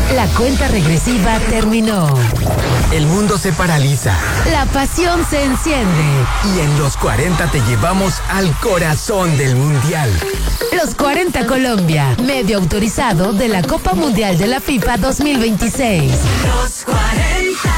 La cuenta regresiva terminó. El mundo se paraliza. La pasión se enciende. Y en los 40 te llevamos al corazón del Mundial. Los 40 Colombia, medio autorizado de la Copa Mundial de la FIFA 2026. Los 40.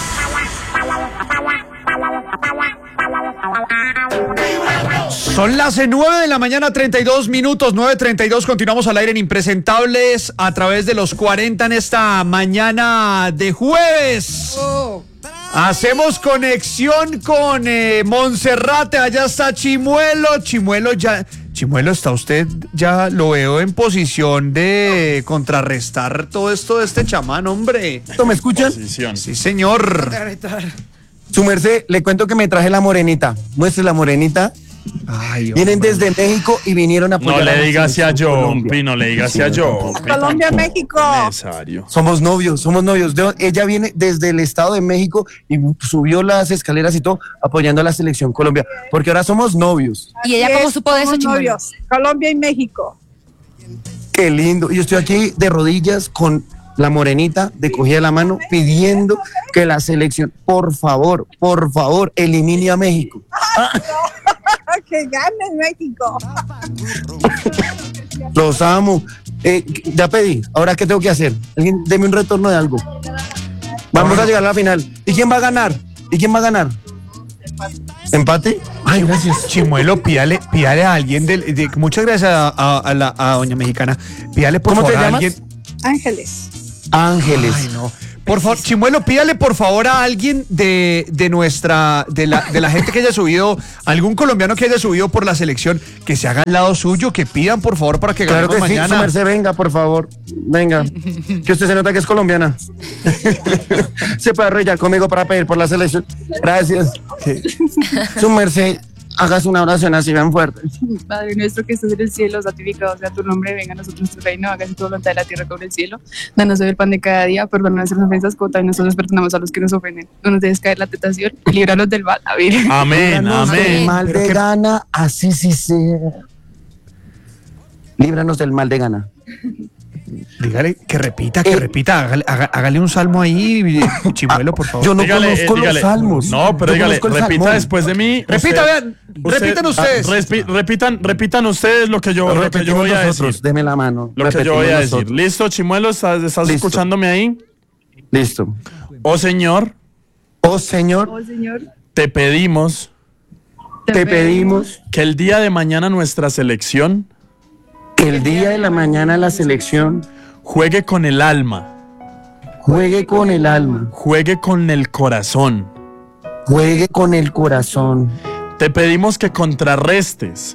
Son las 9 de la mañana, 32 minutos, 9:32. Continuamos al aire en Impresentables a través de los 40 en esta mañana de jueves. Hacemos conexión con Monserrate. Allá está Chimuelo. Chimuelo, ¿está usted? Ya lo veo en posición de contrarrestar todo esto de este chamán, hombre. ¿Me escuchan? Sí, señor. Su merced, le cuento que me traje la morenita. Muestre la morenita. Ay, vienen desde México y vinieron a apoyar. No le diga así a John, no le diga así a John. Colombia, México. Necesario. Somos novios. Ella viene desde el Estado de México y subió las escaleras y todo apoyando a la selección Colombia, porque ahora somos novios. ¿Y ella cómo supo de eso, Chimuelo? Novios, Colombia y México. Qué lindo. Y yo estoy aquí de rodillas con la morenita, de cogida la mano, pidiendo que la selección, por favor, elimine a México. Que gane México. Los amo. Ya pedí. ¿Ahora qué tengo que hacer? Alguien, deme un retorno de algo. Vamos a llegar a la final. ¿Y quién va a ganar? ¿Empate? Ay, gracias. Chimuelo, pídale a alguien muchas gracias a doña Mexicana. Pídale por favor a alguien. Ángeles. Ay, no. Por favor, Chimuelo, pídale por favor a alguien de la gente que haya subido, algún colombiano que haya subido por la selección, que se haga al lado suyo, que pidan por favor para que ganemos mañana. Claro que sí, su merced, venga, por favor. Venga, que usted se nota que es colombiana. Se puede arrollar conmigo para pedir por la selección. Gracias. Su merced, hagas una oración así bien fuerte. Padre nuestro que estás en el cielo, santificado sea tu nombre, venga a nosotros tu reino, hágase tu voluntad de la tierra como en el cielo. Danos hoy el pan de cada día, perdona nuestras ofensas, como también nosotros perdonamos a los que nos ofenden. No nos dejes caer la tentación y líbranos del mal. Amén. Del mal de gana, así sí sea. Líbranos del mal de gana. Dígale que repita, hágale un salmo ahí, Chimuelo, por favor. Yo no conozco los salmos. No, pero dígale, repita después de mí. Repitan ustedes. Repitan ustedes lo que yo voy a decir. Deme la mano. Lo que yo voy a decir. ¿Listo, Chimuelo? ¿Estás escuchándome ahí? Listo. Oh Señor, te pedimos que el día de mañana nuestra selección, juegue con el alma, juegue con el corazón, Te pedimos que contrarrestes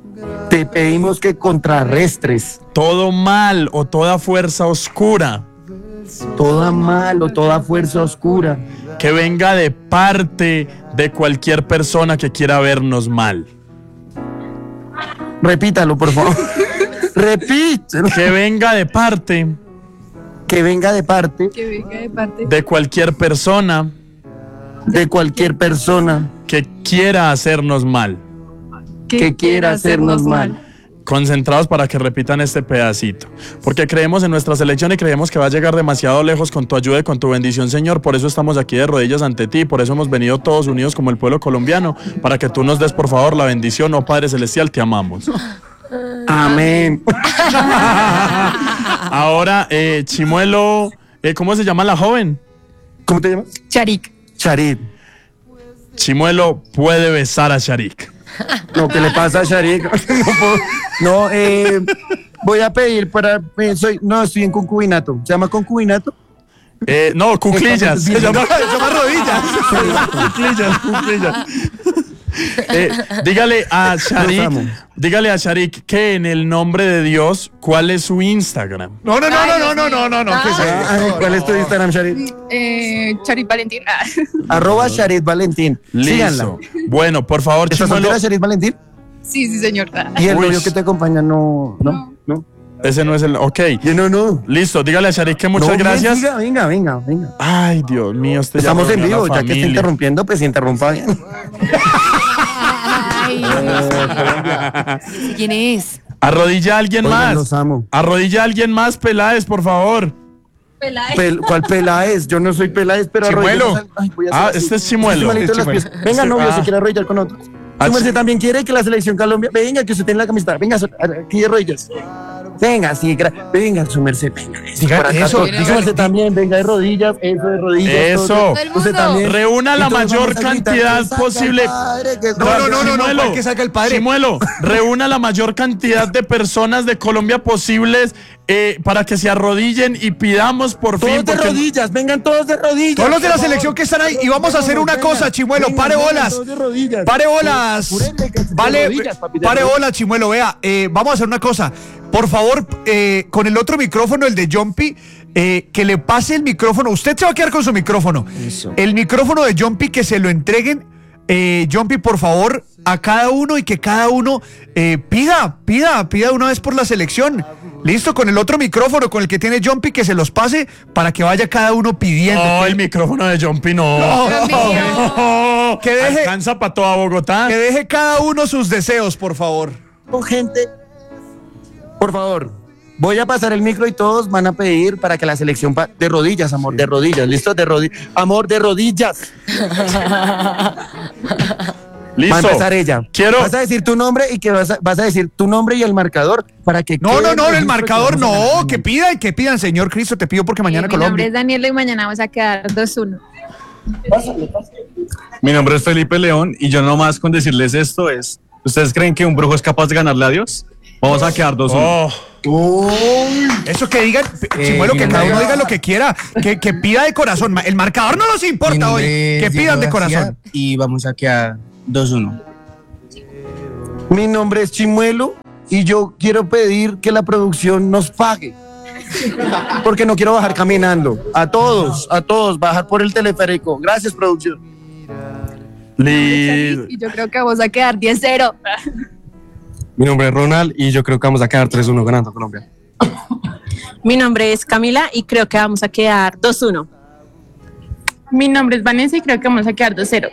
todo mal o toda fuerza oscura, que venga de parte de cualquier persona que quiera vernos mal. Repítalo, por favor. Repítelo. Que venga de parte de cualquier persona que quiera hacernos mal. Concentrados para que repitan este pedacito, porque creemos en nuestra selección y creemos que va a llegar demasiado lejos con tu ayuda y con tu bendición, Señor. Por eso estamos aquí de rodillas ante ti, por eso hemos venido todos unidos como el pueblo colombiano, para que tú nos des por favor la bendición. Oh Padre Celestial, te amamos. Amén. Ahora, Chimuelo, ¿cómo se llama la joven? ¿Cómo te llamas? Sharik. Chimuelo puede besar a Sharik. No, ¿qué le pasa a Sharik? Voy a pedir para... estoy en concubinato. ¿Se llama concubinato? No, cuclillas. Se llama rodillas. Cuclillas. Dígale a Sharik que en el nombre de Dios, ¿cuál es su Instagram? No. ¿Cuál es tu Instagram, Sharik? Sharik Valentín. @Sharik Valentín. Síganla. Bueno, por favor, ¿Estás soltera, Sharik Valentín? Sí, señor. ¿Y el novio que te acompaña no? Ese no es el... Ok. No. Listo, dígale a Sharik que muchas gracias. Venga. Ay, Dios mío. Estamos en vivo, ya que está interrumpiendo, pues interrumpa bien. Ay, ¿quién es? Arrodilla a alguien más. Los amo. Arrodilla a alguien más, Peláez, por favor. ¿Cuál Peláez? Yo no soy Peláez, pero Chimuelo. arrodillarse. Este es Chimuelo. Venga, novio, se Ah. quiere arrodillar con otros. Su merced también quiere que la selección Colombia. Venga, que usted tiene la camiseta. Venga, aquí de rodillas. Venga, sí, venga, su merced, venga. Diga Por acá eso, todo. dígale. Su merced también, venga de rodillas, eso de rodillas. Eso. todo. Todo el Usted mundo. también. Reúna la Y todos mayor vamos a gritar, cantidad "Que salga posible". el padre, que No, Chimuelo, ¿cuál que salga el padre? Chimuelo, reúna la mayor cantidad de personas de Colombia posibles para que se arrodillen y pidamos por Todos fin. de rodillas, vengan todos de rodillas. Todos los de la por favor. selección que están ahí. Y vamos a hacer una Venga, cosa, Chimuelo. venga, Pare venga, bolas. todos de rodillas. Pare bolas. Apúrenle, que de Vale, rodillas, papi, de pare rodillas. bolas, Chimuelo. Vea, vamos a hacer una cosa. Por favor, con el otro micrófono, el de Jumpy, que le pase el micrófono. Usted se va a quedar con su micrófono. El micrófono de Jumpy, que se lo entreguen. Jumpy, por favor, a cada uno y que cada uno pida una vez por la selección. Listo, con el otro micrófono, con el que tiene Jumpy, que se los pase para que vaya cada uno pidiendo. No, el micrófono de Jumpy no. No. Que deje- Alcanza para toda Bogotá. Que deje cada uno sus deseos, por favor. Gente, por favor, voy a pasar el micro y todos van a pedir para que la selección de rodillas, amor, de rodillas, listo, de rodillas, amor, de rodillas. Listo. Va a empezar ella. Quiero. Vas a decir tu nombre y que vas a decir tu nombre y el marcador para que No, quede el registro marcador que vamos a ganar. no, que pidan, Señor Cristo, te pido porque mañana Mi nombre Colombia. es Daniela y mañana vamos a quedar 2-1. Mi nombre es Felipe León y yo nomás con decirles esto es, ¿ustedes creen que un brujo es capaz de ganarle a Dios? Vamos a quedar 2-1. Oh, Eso que digan, Chimuelo, que cada uno diga lo que quiera, que pida de corazón. El marcador no nos importa hoy, que pidan de corazón. Y vamos a quedar 2-1. Mi nombre es Chimuelo y yo quiero pedir que la producción nos pague. Porque no quiero bajar caminando. A todos, bajar por el teleférico. Gracias, producción. Y yo creo que vamos a quedar 10-0. Mi nombre es Ronald y yo creo que vamos a quedar 3-1 ganando Colombia. Mi nombre es Camila y creo que vamos a quedar 2-1. Mi nombre es Vanessa y creo que vamos a quedar 2-0.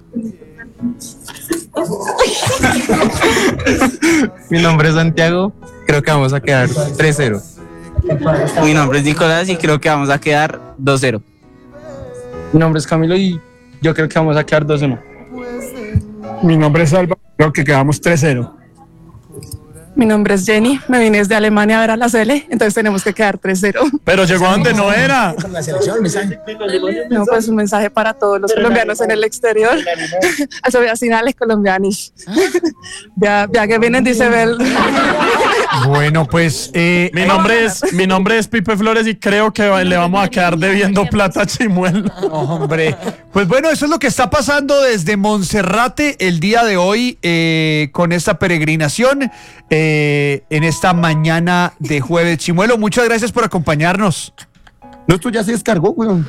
Mi nombre es Santiago, creo que vamos a quedar 3-0. Mi nombre es Nicolás y creo que vamos a quedar 2-0. Mi nombre es Camilo y yo creo que vamos a quedar 2-1. mi nombre es Alba. Creo que quedamos 3-0. Mi nombre es Jenny, me vine desde Alemania a ver a la Sele, entonces tenemos que quedar 3-0. Pero llegó a donde no era. No, pues un mensaje para todos los colombianos en el exterior. Así finales colombianos. Ya que vienen, dice Bel. Bueno, pues Mi nombre es Pipe Flores y creo que le vamos a quedar debiendo plata a Chimuelo. hombre, pues bueno, eso es lo que está pasando desde Monserrate el día de hoy con esta peregrinación en esta mañana de jueves. Chimuelo, muchas gracias por acompañarnos. No, esto ya se descargó, weón.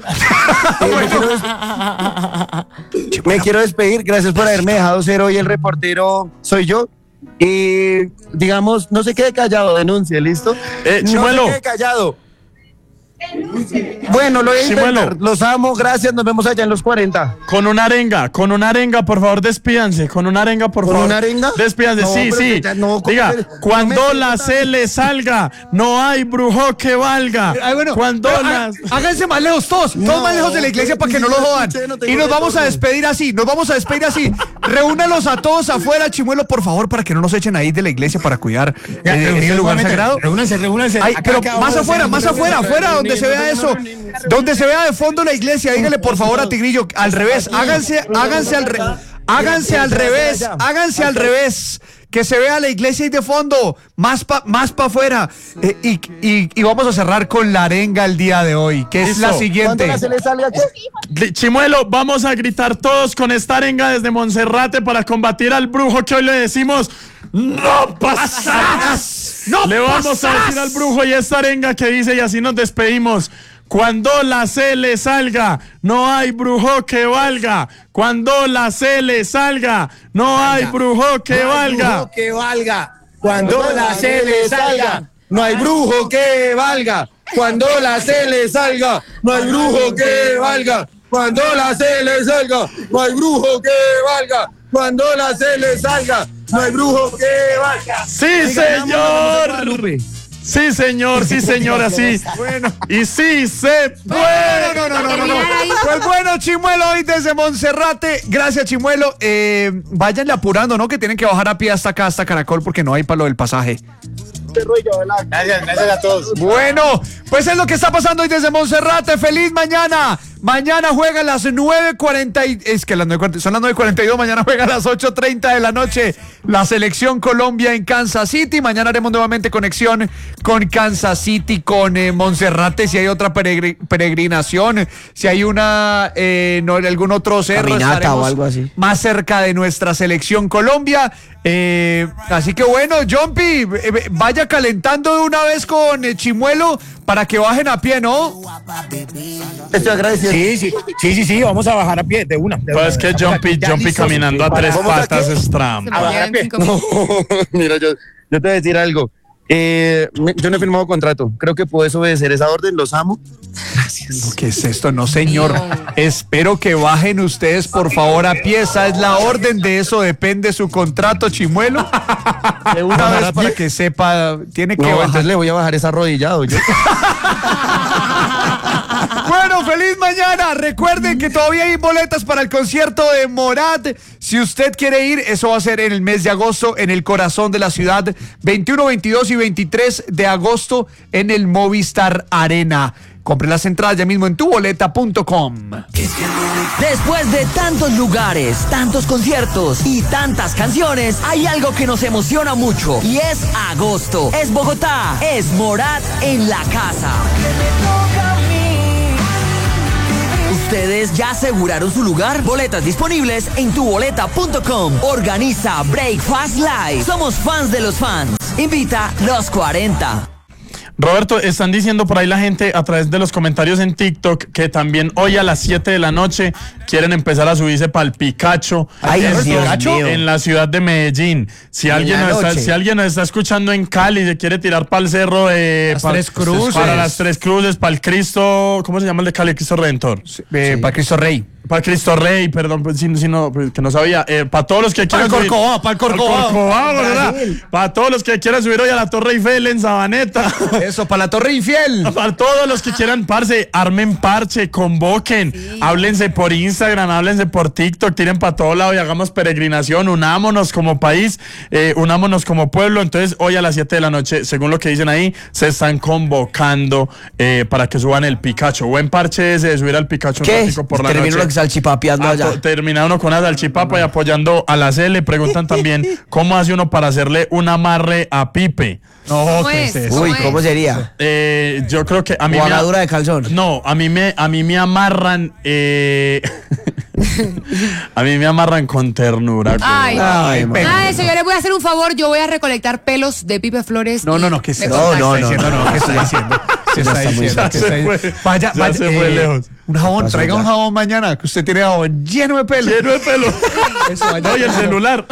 Me quiero despedir. Gracias por haberme dejado ser hoy el reportero. Soy yo. Y digamos, no se quede callado, denuncie, ¿listo? Chimuelo. No se quede callado. Bueno, lo voy a intentar. Los amo, gracias, nos vemos allá en los 40. Con una arenga, por favor, despídanse. Con una arenga, por favor. ¿Con una arenga? Despídanse, No, sí, pero sí. que ya no, Diga, pero- cuando no me la sientas- C le salga, no hay brujo que valga. Ay, bueno, Cuando pero las... háganse más lejos todos más lejos de la iglesia para que no lo jodan. Y nos vamos a despedir así, Reúnalos a todos afuera, Chimuelo, por favor, para que no nos echen ahí de la iglesia para cuidar ese lugar sagrado. Reúnanse. Ay, pero más afuera, donde se vea eso. Donde se vea de fondo la iglesia, dígale por favor a Tigrillo, al revés, háganse al revés, que se vea la iglesia ahí de fondo, más pa afuera. Y vamos a cerrar con la arenga el día de hoy, que es Listo. la siguiente. ¿Cuándo se le salga qué? Chimuelo, vamos a gritar todos con esta arenga desde Monserrate para combatir al brujo que hoy le decimos ¡no pasarás! Le vamos a decir al brujo y esta arenga que dice y así nos despedimos. Cuando la C le salga, no hay brujo que valga. Cuando la C le salga, no hay brujo que valga. Cuando la C le salga, no hay brujo que valga. Cuando la C le salga, no hay brujo que valga. Cuando la C le salga, no hay brujo que valga. Cuando la C le salga, no hay brujo que valga. ¡Sí, señor! Sí, señor, así. Bueno. Y sí se puede. No. Pues bueno, Chimuelo, hoy desde Monserrate. Gracias, Chimuelo. Váyanle apurando, ¿no? Que tienen que bajar a pie hasta acá, hasta Caracol, porque no hay para lo del pasaje. Gracias a todos. Bueno, pues es lo que está pasando hoy desde Monserrate. ¡Feliz mañana! Mañana juega a las 9:40. Es que son las 9:42. Mañana juega a las 8:30 de la noche la selección Colombia en Kansas City. Mañana haremos nuevamente conexión con Kansas City, con Monserrate. Si hay otra peregrinación, si hay algún otro cerro, caminata o algo así, más cerca de nuestra selección Colombia. Así que bueno, Jumpy, vaya calentando de una vez con Chimuelo para que bajen a pie, ¿no? Estoy agradecido. Sí, vamos a bajar a pie de una. Pues que Jumpy caminando a tres patas es trampa. No, mira, yo te voy a decir algo. Yo no he firmado contrato. Creo que puedes obedecer esa orden. Los amo. Gracias. ¿Qué es esto? No, señor. Espero que bajen ustedes, por favor, a pie. Esa es la orden. De eso depende su contrato, Chimuelo. De una vez para que sepa, tiene que bajar. Entonces le voy a bajar esa arrodillado. Bueno, feliz mañana. Recuerden que todavía hay boletas para el concierto de Morat. Si usted quiere ir, eso va a ser en el mes de agosto, en el corazón de la ciudad, 21, 22 y 23 de agosto en el Movistar Arena. Compre las entradas ya mismo en tuboleta.com. Después de tantos lugares, tantos conciertos y tantas canciones, hay algo que nos emociona mucho y es agosto. Es Bogotá, es Morat en la casa. ¿Ustedes ya aseguraron su lugar? Boletas disponibles en tuboleta.com. Organiza Breakfast Live. Somos fans de los fans. Invita Los 40. Roberto, están diciendo por ahí la gente a través de los comentarios en TikTok que también hoy a las 7 de la noche quieren empezar a subirse para el Picacho. En la ciudad de Medellín. Si alguien nos está escuchando en Cali, se quiere tirar para el cerro de Tres Cruces. Para las Tres Cruces, para el Cristo, ¿cómo se llama el de Cali? Cristo Redentor. Para Cristo Rey. Para Cristo Rey, perdón, pues, que no sabía. Para todos los que quieran subir. Para el Corcovado, ¿verdad? Para todos los que quieran subir hoy a la Torre Eiffel en Sabaneta. Eso, para la Torre Eiffel. Para todos los que quieran, parce, armen parche, convoquen, háblense por Instagram, háblense por TikTok, tiren para todo lado y hagamos peregrinación, unámonos como país, unámonos como pueblo. Entonces, hoy a las 7 de la noche, según lo que dicen ahí, se están convocando para que suban el Picacho. Buen parche ese de subir al Picacho un ratico por la noche. Salchipapeando allá. Termina uno con la salchipapa y apoyando a la C. Le preguntan también cómo hace uno para hacerle un amarre a Pipe. No, ¿qué es eso? Uy, ¿cómo sería? Yo creo que a mí Jugadura de calzón. No, a mí me amarran a mí me amarran con ternura. Eso, yo les voy a hacer un favor, yo voy a recolectar pelos de Pipe Flores. No, ¿qué es eso? No, ¿qué está diciendo? Vaya, se fue lejos. Un jabón, traiga un jabón mañana, que usted tiene jabón lleno de pelo. No, y el celular.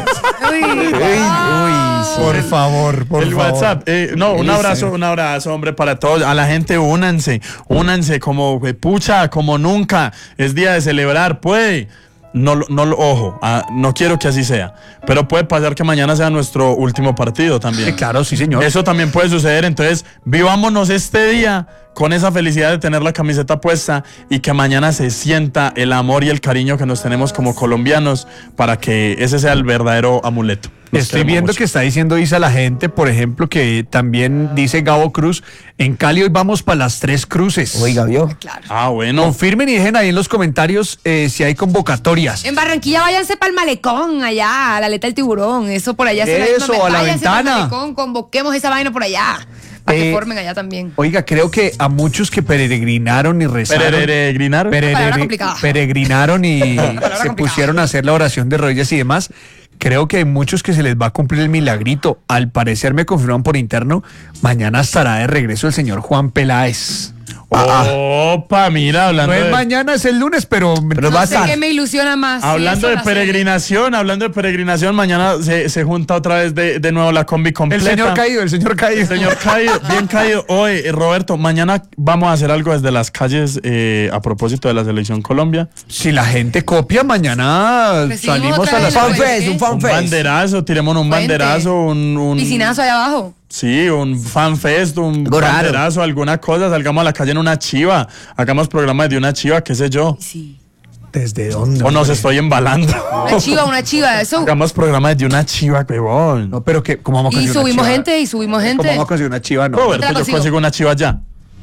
Por favor, el WhatsApp. Un abrazo, hombre, para todos. A la gente, únanse como pucha, como nunca. Es día de celebrar, puede. Ojo, no quiero que así sea, pero puede pasar que mañana sea nuestro último partido también. Claro, sí, señor. Eso también puede suceder, entonces vivámonos este día con esa felicidad de tener la camiseta puesta y que mañana se sienta el amor y el cariño que nos tenemos como colombianos para que ese sea el verdadero amuleto. Estoy viendo que está diciendo Isa la gente, por ejemplo, que también dice Gabo Cruz, en Cali hoy vamos para las Tres Cruces. Oiga, ¿vio? Claro. Bueno. Confirmen y dejen ahí en los comentarios si hay convocatorias. En Barranquilla váyanse para el malecón, allá, a la aleta del tiburón, eso por allá. Eso, a la ventana. Malecón, convoquemos esa vaina por allá. Para que formen allá también. Oiga, creo que a muchos que peregrinaron y rezaron. Peregrinaron y se pusieron a hacer la oración de rodillas y demás. Creo que hay muchos que se les va a cumplir el milagrito. Al parecer me confirman por interno, mañana estará de regreso el señor Juan Peláez. Opa, mira, hablando No es de... mañana, es el lunes, pero No va a sé estar. qué me ilusiona más. Hablando de peregrinación, mañana se junta otra vez de nuevo la combi completa. El señor caído. El señor caído, bien caído. Oye, Roberto, mañana vamos a hacer algo desde las calles a propósito de la Selección Colombia. Si la gente copia, mañana salimos a las fanfest, un Un banderazo, tiremos un banderazo, un piscinazo allá abajo. Sí, un fanfest, un Algo raro. banderazo, alguna cosa, salgamos a la calle en una chiva, hagamos programas de una chiva, qué sé yo. Sí. ¿Desde dónde? O nos estoy embalando. Una chiva, eso. Hagamos programas de una chiva, huevón. No, pero que, ¿cómo vamos a Y conseguir subimos una chiva? gente, y subimos gente. ¿Cómo vamos a conseguir una chiva? No. Roberto, yo consigo una chiva ya.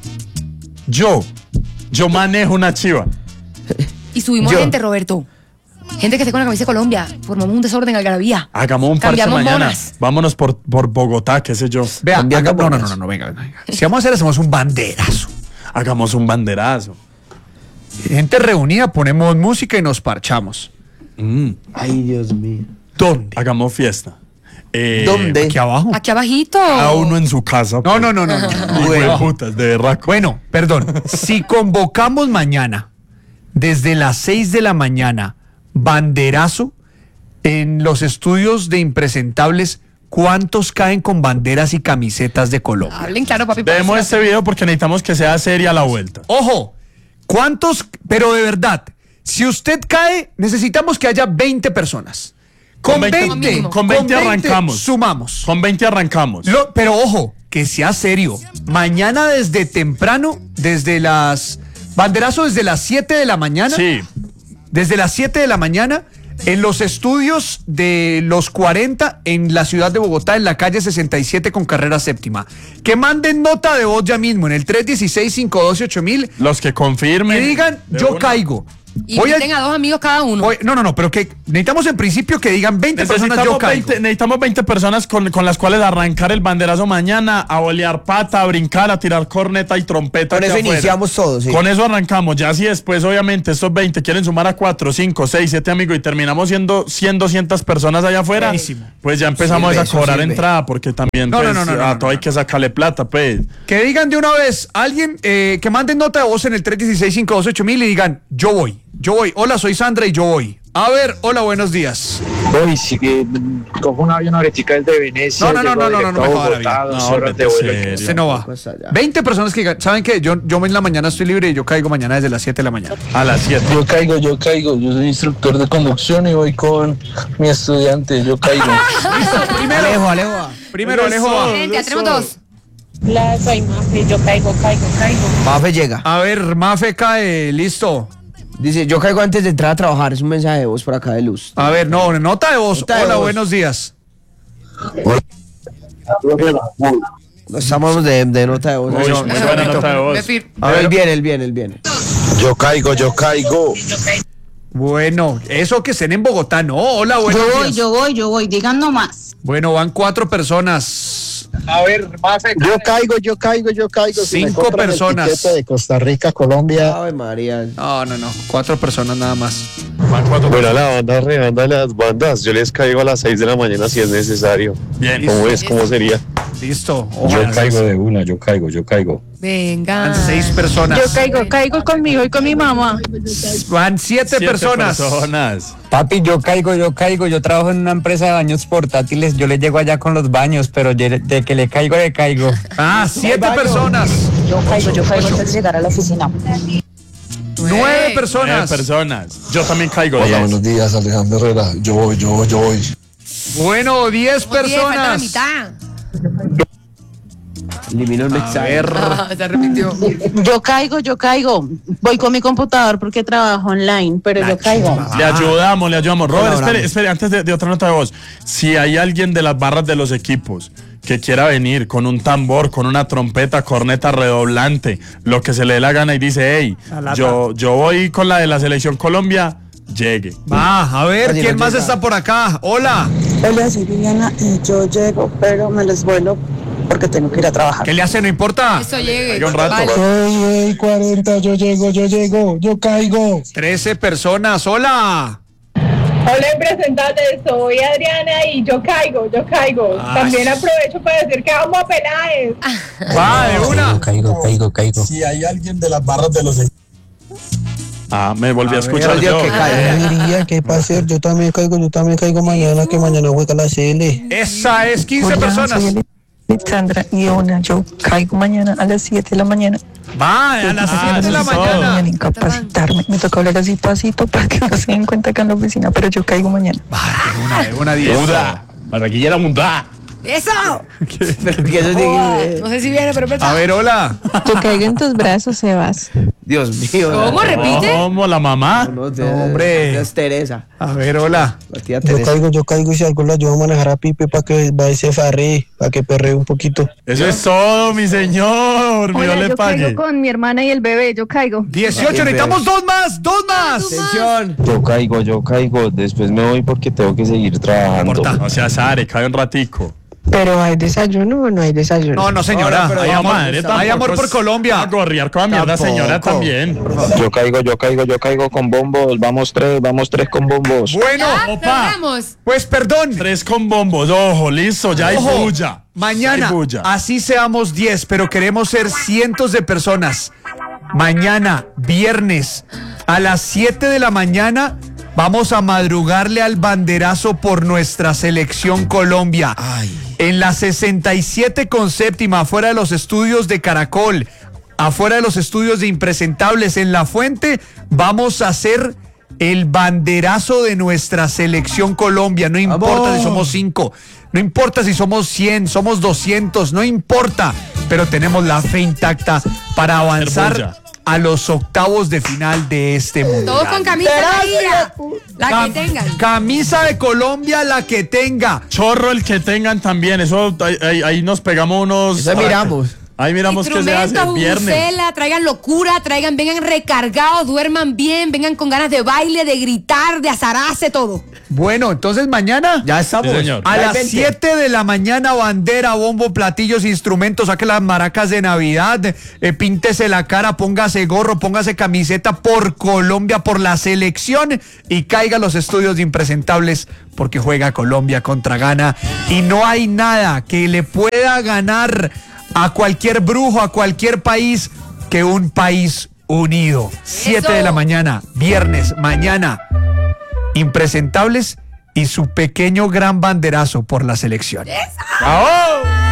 Yo manejo una chiva. Y subimos gente, Roberto. Gente que esté con la camisa de Colombia. Formamos un desorden, algarabía. Hagamos un parche Cambiamos mañana. monas. Vámonos por Bogotá, qué sé yo. Vea, no, venga. Si vamos a hacer, hacemos un banderazo. Hagamos un banderazo. Gente reunida, ponemos música y nos parchamos. Ay, Dios mío. ¿Dónde? Hagamos fiesta. ¿Dónde? Aquí abajo. Aquí abajito. A uno en su casa. No. Hijo de putas, de berraco. Bueno, perdón. Si convocamos mañana, desde las 6 de la mañana, banderazo, en los estudios de impresentables, ¿cuántos caen con banderas y camisetas de Colombia? Hablen claro, papi. Vemos este video porque necesitamos que sea seria la vuelta. Ojo, ¿cuántos? Pero de verdad, si usted cae, necesitamos que haya 20 personas. Con 20 arrancamos. Sumamos. Con 20 arrancamos. Pero ojo, que sea serio. Mañana desde temprano, desde las... Banderazo desde las 7 de la mañana. Sí. Desde las 7 de la mañana, en los estudios de los 40 en la ciudad de Bogotá, en la calle 67 con carrera séptima. Que manden nota de voz ya mismo en el 316-512-8000. Los que confirmen. Que digan, yo caigo. Y inviten a 2 amigos cada uno. No, pero que necesitamos en principio que digan 20 personas, yo caigo. Necesitamos 20 personas con las cuales arrancar el banderazo mañana, a bolear pata, a brincar, a tirar corneta y trompeta. Con eso iniciamos todos, sí. Con eso arrancamos. Ya si después, obviamente, estos 20 quieren sumar a 4, 5, 6, 7 amigos y terminamos siendo 100, 200 personas allá afuera, Buenísimo. Pues ya empezamos Sirve, a eso cobrar sirve. entrada, porque también a todo hay que sacarle plata, pues. Que digan de una vez, alguien que manden nota de voz en el 316-512-8000 y digan, yo voy. Hola, soy Sandra y yo voy. A ver, hola, buenos días. Hoy sí que cojo un avión ahorita desde Venecia. No, me joda Este no va. 20 personas que digan, ¿saben qué? Yo en la mañana estoy libre y yo caigo mañana desde las 7 de la mañana. A las 7. Yo caigo. Yo soy instructor de conducción y voy con mi estudiante. Yo caigo. Primero, Alejo va. Gente, ya tenemos 2. Hola, soy Mafe, yo caigo. Mafe llega. A ver, Mafe cae, listo. Dice, yo caigo antes de entrar a trabajar. Es un mensaje de voz por acá de Luz. A ver, nota de voz. Nota de Hola, voz. buenos días. No estamos de nota de voz. Muy buena nota de voz. A ver, él viene. Yo caigo. Bueno, eso que estén en Bogotá, ¿no? Hola, buenos días. Yo voy, digan nomás. Bueno, van 4 personas. A ver, Yo caigo. 5 personas. De Costa Rica, Colombia. Ave María. No. 4 personas nada más. Bueno, la banda rebanda las bandas. Yo les caigo a las 6 de la mañana si es necesario. Bien. ¿Cómo es? ¿Cómo sería? Listo. Yo caigo de una, yo caigo. Venga. Van 6 personas. Caigo conmigo y con mi mamá. Van 7 personas. Papi, yo caigo. Yo trabajo en una empresa de baños portátiles. Yo le llego allá con los baños, pero de que le caigo. 7 personas. Yo caigo antes de llegar a la oficina. 9 personas. 9 personas. Yo también caigo. Hola, 10. buenos días, Alejandro Herrera. Yo voy. Bueno, 10 Falta la personas. mitad. Eliminó el A mensaje. ver. Se repitió. Yo caigo. Voy con mi computador porque trabajo online, pero yo caigo. Le ayudamos. Robert, Colaboramos. espere, antes de otra nota de voz. Si hay alguien de las barras de los equipos que quiera venir con un tambor, con una trompeta, corneta redoblante, lo que se le dé la gana y dice, hey, yo voy con la de la Selección Colombia, llegue. Va, a ver, ¿quién más está por acá? Hola. Hola, soy Viviana y yo llego, pero me les vuelo porque tengo que ir a trabajar. ¿Qué le hace? No importa. Eso llegue. Llega un rato. Vale. 40, yo llego, yo caigo. 13 personas. Hola. Hola, impresentables, soy Adriana y yo caigo. También aprovecho para decir que amo a Peláez. Va, de una. Caigo. Si hay alguien de las barras de los... Me volví a escuchar yo. Diría que para hacer, yo también caigo mañana, que mañana juega la CL. Esa es 15 personas. Alexandra y Ona, yo caigo mañana a las 7 de la mañana. Va, a las 7 de la mañana. Incapacitarme. Me toca hablar así pasito para que no se den cuenta acá en la oficina, pero yo caigo mañana. Va, de una 10. Barranquillera mundá. ¡Eso! No sé si viene, pero A ver, hola. Yo caigo en tus brazos, Sebas. Dios mío. ¿Cómo? ¿Repite? ¿Cómo la mamá? No, hombre. Es Teresa. A ver, hola. La tía Teresa. Yo caigo y si algo la ayudo a manejar a Pipe para que vaya y se farre, para que perree un poquito. Eso es todo, mi señor. Hola, le yo pague. caigo con mi hermana y el bebé, yo caigo. 18, necesitamos dos más. Atención. Yo caigo, después me voy porque tengo que seguir trabajando. No seas Are, cae un ratico. ¿Pero hay desayuno o no hay desayuno? No, señora. No, hay amor por Colombia. A gorrear con la mierda, señora, también. Yo caigo con bombos. Vamos tres con bombos. Bueno, opa. Pues perdón. 3 con bombos, ojo, listo, ya hay bulla. Mañana, hay bulla. así seamos 10, pero queremos ser cientos de personas. Mañana, viernes, a las 7 de la mañana, vamos a madrugarle al banderazo por nuestra selección Colombia. En la 67 con séptima, afuera de los estudios de Caracol, afuera de los estudios de Impresentables, en La Fuente, vamos a hacer el banderazo de nuestra selección Colombia. No importa si somos 5, no importa si somos 100, somos 200, no importa, pero tenemos la fe intacta para avanzar a los octavos de final de este mundial. Todos con camisa amarilla, la que tengan. Camisa de Colombia, la que tenga. Chorro el que tengan también. Eso ahí nos pegamos unos. Eso miramos. Ahí miramos qué se hace el viernes. Bucela, traigan locura, vengan recargados, duerman bien, vengan con ganas de baile, de gritar, de azararse, todo. Bueno, entonces mañana ya estamos. Sí, señor. A las 7 de la mañana, bandera, bombo, platillos, instrumentos, saque las maracas de Navidad, píntese la cara, póngase gorro, póngase camiseta por Colombia, por la selección y caiga a los estudios de Impresentables porque juega Colombia contra Ghana y no hay nada que le pueda ganar a cualquier brujo, a cualquier país, que un país unido. 7 de la mañana, viernes, mañana, Impresentables y su pequeño gran banderazo por la selección. ¡Eso!